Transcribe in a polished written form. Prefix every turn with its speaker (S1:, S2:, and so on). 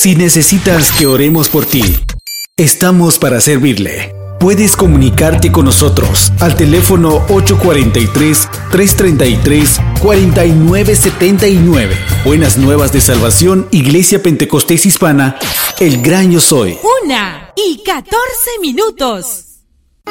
S1: Si necesitas que oremos por ti, estamos para servirle. Puedes comunicarte con nosotros al teléfono 843-333-4979. Buenas Nuevas de Salvación, Iglesia Pentecostés Hispana, El Gran Yo Soy.
S2: 1:14.